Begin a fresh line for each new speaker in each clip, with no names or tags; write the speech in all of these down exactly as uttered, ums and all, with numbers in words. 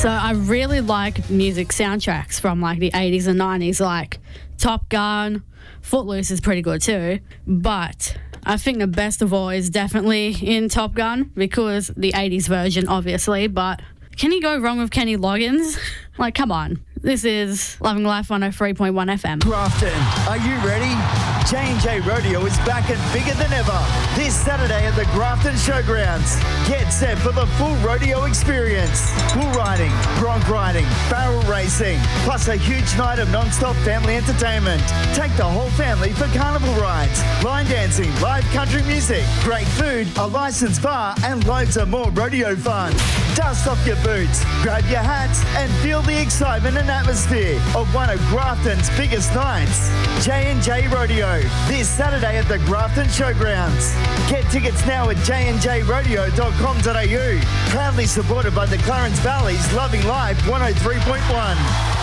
So I really like music soundtracks from like the eighties and nineties, like Top Gun, Footloose is pretty good too, but I think the best of all is definitely in Top Gun because the eighties version, obviously, but can you go wrong with Kenny Loggins? Like, come on. This is Loving Life one oh three point one F M.
Grafton, are you ready? J and J Rodeo is back and bigger than ever this Saturday at the Grafton Showgrounds. Get set for the full rodeo experience. Bull riding, bronc riding, barrel racing, plus a huge night of non-stop family entertainment. Take the whole family for carnival rides, line dancing, live country music, great food, a licensed bar, and loads of more rodeo fun. Dust off your boots, grab your hats, and feel the excitement and atmosphere of one of Grafton's biggest nights. J and J Rodeo, this Saturday at the Grafton Showgrounds. Get tickets now at j and j rodeo dot com dot a u. Proudly supported by the Clarence Valley's Loving Life one oh three point one.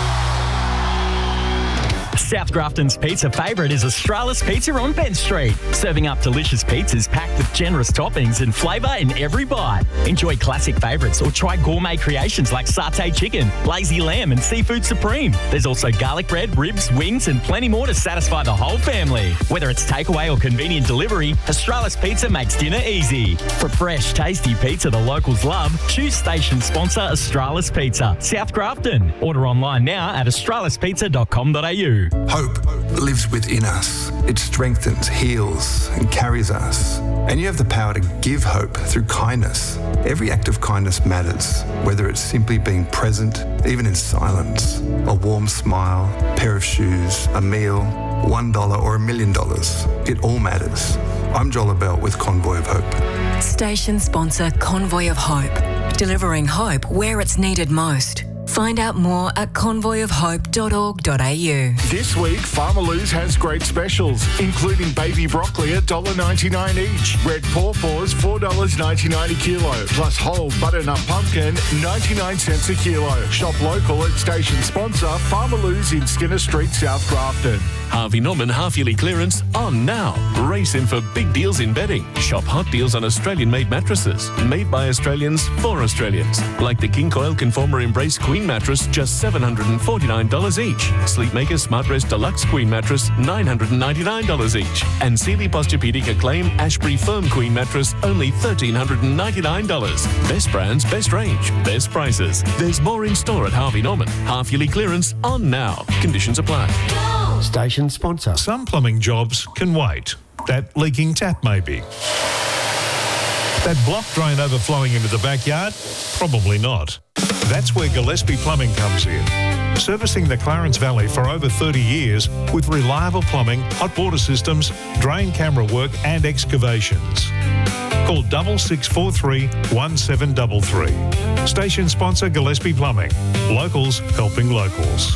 South Grafton's pizza favourite is Australis Pizza on Bent Street, serving up delicious pizzas packed with generous toppings and flavour in every bite. Enjoy classic favourites or try gourmet creations like satay chicken, lazy lamb and seafood supreme. There's also garlic bread, ribs, wings and plenty more to satisfy the whole family. Whether it's takeaway or convenient delivery, Australis Pizza makes dinner easy. For fresh, tasty pizza the locals love, choose station sponsor Australis Pizza, South Grafton. Order online now at australis pizza dot com dot a u.
Hope lives within us. It strengthens, heals, and carries us. And you have the power to give hope through kindness. Every act of kindness matters, whether it's simply being present, even in silence, a warm smile, a pair of shoes, a meal, one dollar or a million dollars. It all matters. I'm Joel Bell with Convoy of Hope.
Station sponsor Convoy of Hope, delivering hope where it's needed most. Find out more at convoy of hope dot org dot a u.
This week, Farmer Lou's has great specials, including baby broccoli at one dollar ninety-nine each, red pawpaws four dollars ninety-nine a kilo, plus whole butternut pumpkin ninety-nine cents a kilo. Shop local at station sponsor Farmer Lou's in Skinner Street, South Grafton.
Harvey Norman half-yearly clearance on now. Race in for big deals in bedding. Shop hot deals on Australian-made mattresses. Made by Australians for Australians. Like the King Coil Conformer Embrace Queen mattress, just seven hundred forty-nine dollars each. Sleepmaker Smartrest Deluxe Queen mattress, nine hundred ninety-nine dollars each. And Sealy Posturepedic Acclaim Ashbury Firm Queen mattress, only one thousand three hundred ninety-nine dollars. Best brands, best range, best prices. There's more in store at Harvey Norman. Half-yearly clearance on now. Conditions apply.
Station sponsor.
Some plumbing jobs can wait. That leaking tap maybe. That block drain overflowing into the backyard? Probably not. That's where Gillespie Plumbing comes in. Servicing the Clarence Valley for over thirty years with reliable plumbing, hot water systems, drain camera work and excavations. Call double six four three one seven three three. Station sponsor Gillespie Plumbing. Locals helping locals.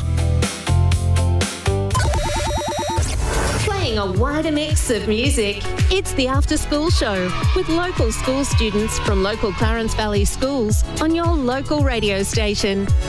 A wider mix of music. It's the After School Show with local school students from local Clarence Valley schools on your local radio station.